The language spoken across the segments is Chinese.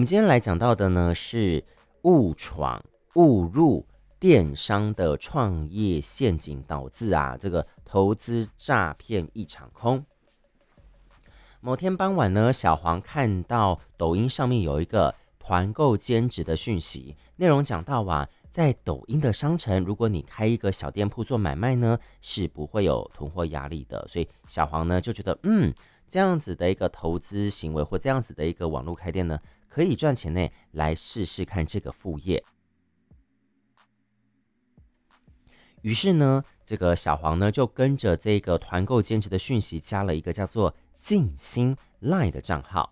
们今天来讲到的呢是误闯误入电商的创业陷阱，导致这个投资诈骗一场空。某天傍晚呢，小黄看到抖音上面有一个团购兼职的讯息，内容讲到在抖音的商城，如果你开一个小店铺做买卖呢，是不会有囤货压力的。所以小黄呢就觉得，这样子的一个投资行为或这样子的一个网络开店呢，可以赚钱呢，来试试看这个副业。于是呢，这个小黄呢就跟着这个团购兼职的讯息，加了一个叫做静心 LINE 的账号。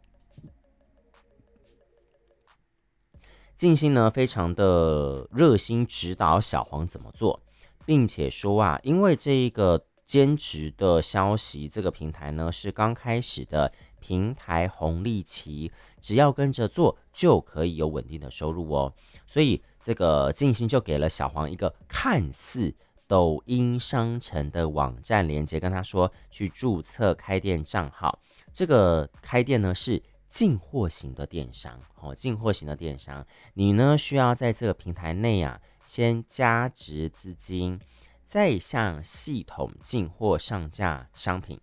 静心呢非常的热心指导小黄怎么做，并且说因为这一个兼职的消息，这个平台呢是刚开始的平台红利期，只要跟着做就可以有稳定的收入哦。所以这个静心就给了小黄一个看似抖音商城的网站连接，跟他说去注册开店账号。这个开店呢是进货型的电商，进货型的电商，你呢需要在这个平台内先加值资金，再向系统进货上架商品。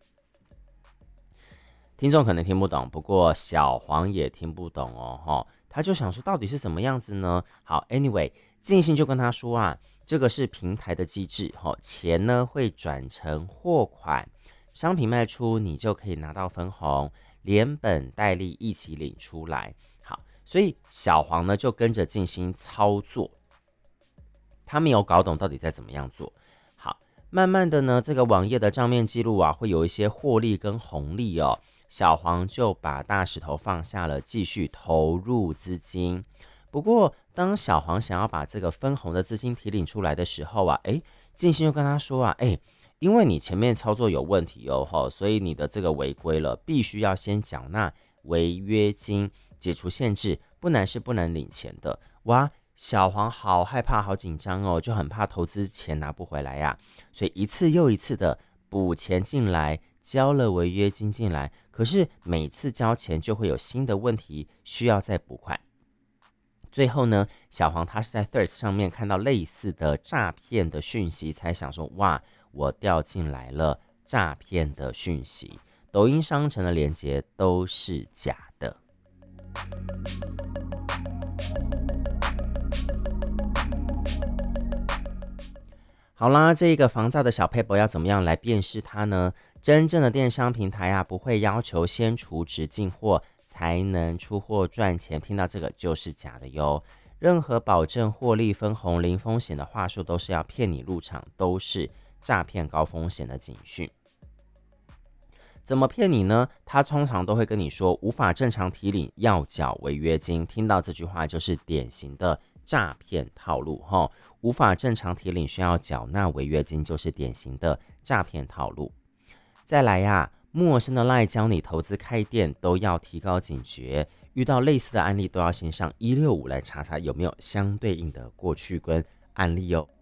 听众可能听不懂，不过小黄也听不懂哦，他就想说到底是什么样子呢？好 ，anyway， 静心就跟他说这个是平台的机制，钱呢会转成货款，商品卖出你就可以拿到分红，连本带利一起领出来。好，所以小黄呢就跟着静心操作，他没有搞懂到底在怎么样做。好，慢慢的呢，这个网页的账面记录会有一些获利跟红利哦。小黄就把大石头放下了，继续投入资金。不过，当小黄想要把这个分红的资金提领出来的时候静心就跟他说因为你前面操作有问题哦，所以你的这个违规了，必须要先缴纳违约金，解除限制，不然是不能领钱的。小黄好害怕，好紧张哦，就很怕投资钱拿不回来所以一次又一次的补钱进来，交了违约金进来，可是每次交钱就会有新的问题，需要再补款。最后呢，小黄他是在 Threads 上面看到类似的诈骗的讯息，才想说我掉进来了诈骗的讯息，抖音商城的连结都是假的。好啦，这个防诈的小 paper 要怎么样来辨识它呢？真正的电商平台不会要求先储值进货才能出货赚钱，听到这个就是假的哟。任何保证获利分红零风险的话术都是要骗你入场，都是诈骗高风险的警讯。怎么骗你呢？他通常都会跟你说无法正常提领，要缴违约金。听到这句话就是典型的诈骗套路无法正常提领需要缴纳违约金，就是典型的诈骗套路。再来陌生的 LINE 教你投资开店，都要提高警觉，遇到类似的案例都要先上165来查查有没有相对应的过去跟案例哦。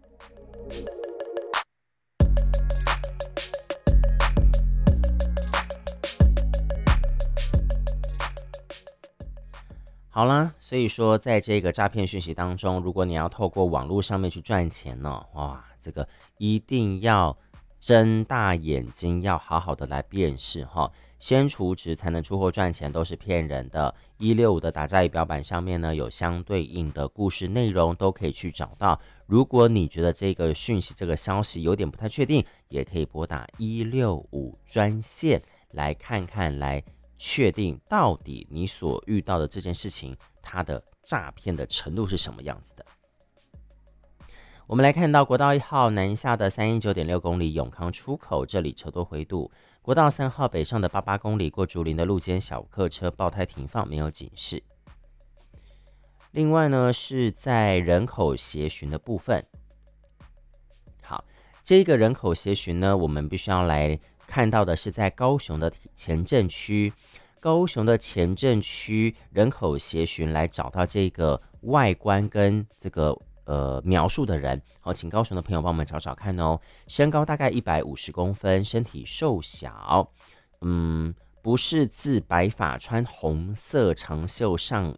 好啦，所以说在这个诈骗讯息当中，如果你要透过网络上面去赚钱呢，这个一定要睁大眼睛，要好好的来辨识先储值才能出货赚钱都是骗人的。165的打诈仪表板上面呢有相对应的故事内容，都可以去找到。如果你觉得这个讯息这个消息有点不太确定，也可以拨打165专线来看看，来确定到底你所遇到的这件事情它的诈骗的程度是什么样子的。我们来看到国道1号南下的319.6公里永康出口，这里车多回堵。国道3号北上的88公里过竹林的路肩小客车爆胎停放，没有警示。另外呢，是在人口协寻的部分。好，这个人口协寻呢，我们必须要来看到的是在高雄的前镇区。高雄的前镇区人口协寻来找到这个外观跟这个描述的人，好，请高雄的朋友帮我们找找看哦。身高大概150公分，身体瘦小，不是字白发，穿红色长袖上